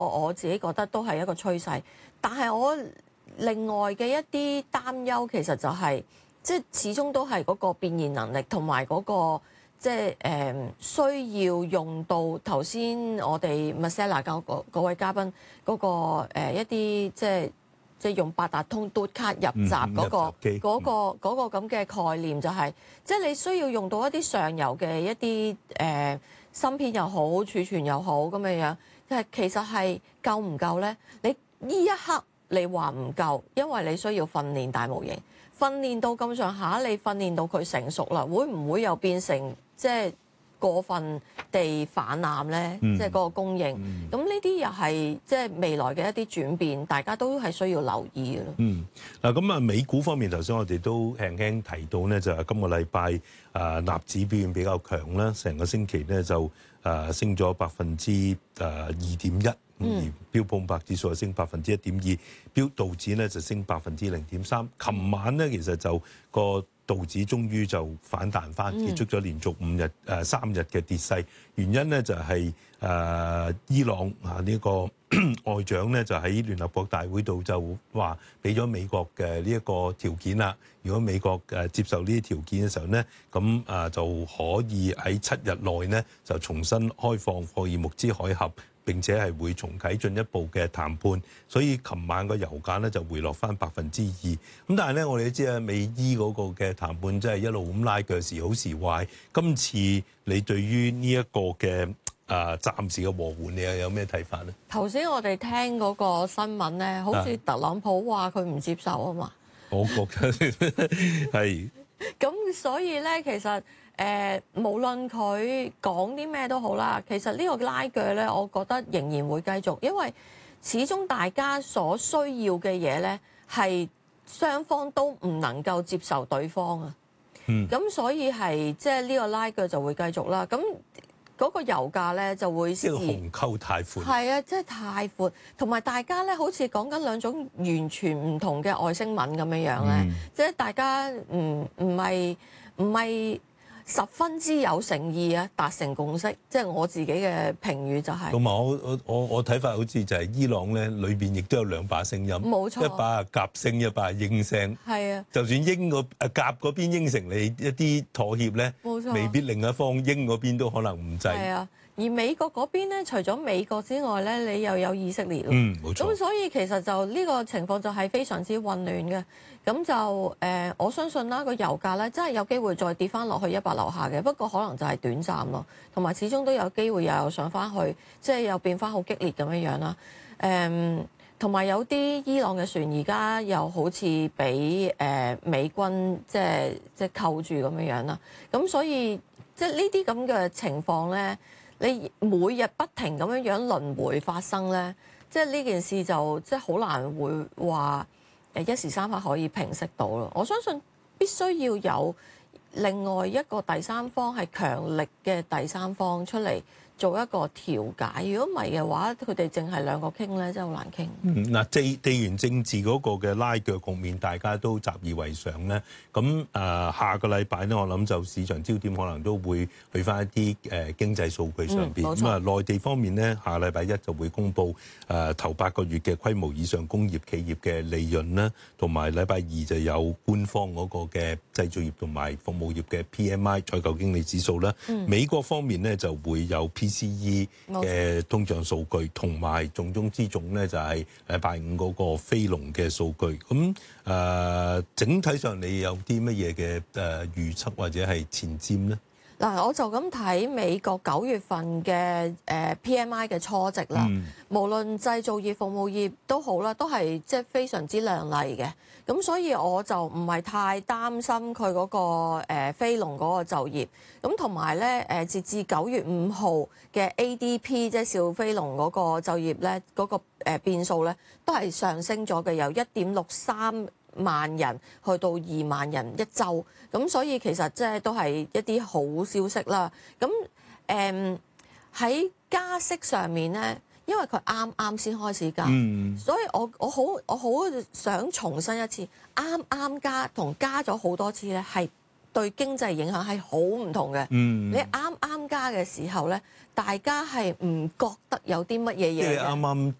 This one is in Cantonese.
我自己覺得都係一個趨勢。但係我另外嘅一啲擔憂其實就係、即係始終都係嗰個變現能力同埋嗰個即係需要用到頭先我哋 Marcella 嗰位嘉賓嗰、一啲即係用八達通嘟卡入閘嗰、個咁嘅概念就係、即係你需要用到一啲上游嘅一啲芯片又好儲存又好咁樣樣，其實係夠唔夠呢？你呢一刻你話唔夠，因為你需要訓練大模型，訓練到咁上下，你訓練到佢成熟啦，會唔會又變成即係過分地氾濫呢？即係嗰個供應，咁呢啲又係即係未來嘅一啲轉變，大家都係需要留意嘅咯。 嗱咁啊，美股方面頭先我哋都輕輕提到咧，就係今個禮拜納指表現比較強啦，成個星期咧就升咗2.1%，而標普500指數就升1.2%，道指咧就升0.3%。琴晚咧其實就個道指終於就反彈翻，結束咗連續3日嘅跌勢。原因咧就係伊朗呢個外長咧就喺聯合國大會度就話俾咗美國嘅呢一個條件啦。如果美國接受呢啲條件嘅時候咧，咁就可以喺7日內咧就重新開放霍爾木茲海峽。並且係會重啟進一步嘅談判，所以琴晚個油價咧就回落翻2%。咁但係咧，我哋都知啊，美伊嗰個嘅談判真係一路咁拉鋸，時好時壞。今次你對於呢一個嘅暫時嘅和緩，你又有咩睇法咧？ 頭先我哋聽嗰個新聞咧，好似特朗普話佢唔接受啊嘛。我覺得係。咁所以咧，其實無論佢講啲咩都好啦，其實呢個拉鋸咧，我覺得仍然會繼續，因為始終大家所需要嘅嘢咧，係雙方都唔能夠接受對方啊。咁所以係即係呢個拉鋸就會繼續啦。咁嗰個油價咧就會呢個鴻溝太闊。係啊，真係太闊，同埋大家咧好似講緊兩種完全唔同嘅外星文咁樣樣咧，即係大家唔係十分之有誠意啊，達成共識，即係我自己嘅評語就係。同埋我睇法好似就係伊朗咧，裏邊亦都有兩把聲音， 冇錯， 一把係鴿聲，一把係鷹聲。 係啊， 就算鴿嗰邊應承你一啲妥協咧， 冇錯， 未必另一方鷹嗰邊都可能唔制。 係啊，而美國嗰邊咧，除咗美國之外咧，你又有以色列咯。 冇錯。 咁所以其實就呢個情況就係非常之混亂嘅。咁就我相信啦，個油價咧真係有機會再跌翻落去100樓下嘅，不過可能就係短暫咯，同埋始終都有機會又上翻去，即係又變翻好激烈咁樣樣啦。同埋有啲伊朗嘅船而家又好似俾美軍即係扣住咁樣樣啦。咁所以即係呢啲咁嘅情況咧，你每日不停咁樣樣輪迴發生咧，即係呢件事就即係好難會話一時三刻可以平息到咯。我相信必須要有另外一個第三方係強力嘅第三方出嚟做一個調解。如果唔係嘅話，佢哋淨係兩個傾咧，真係好難傾。 嗱，地緣政治嗰個嘅拉鋸局面，大家都習以為常咧。咁下個禮拜咧，我諗就市場焦點可能都會去翻一啲經濟數據上邊。咁內地方面咧，下禮拜1就會公布頭8個月嘅規模以上工業企業嘅利潤啦，同埋禮拜2就有官方嗰個嘅製造業同埋服務業嘅 PMI 採購經理指數啦。美國方面咧就會有 PCE 嘅通脹數據，同埋重中之重咧就係禮拜5嗰個非農嘅數據。咁整體上你有啲乜嘢嘅預測或者係前瞻咧？ 嗱，我就咁睇美國9月份嘅PMI 嘅初值啦，無論製造業、服務業都好啦，都係即係非常之亮麗嘅。咁所以我就唔係太擔心佢嗰個非農嗰個就業。咁同埋咧截至9月5號嘅 ADP 即係小非農嗰個就業咧嗰個變數咧都係上升咗嘅，由1.63萬人去到2萬人一週，咁所以其實即係都係一啲好消息啦。咁喺加息上面咧，因為佢啱啱先開始加，所以我好想重申一次，啱啱加同加咗好多次咧係對經濟影響係好唔同嘅。 嗯， 你啱啱加嘅時候咧，大家係唔覺得有啲乜嘢即係你嘢嘅。 啱啱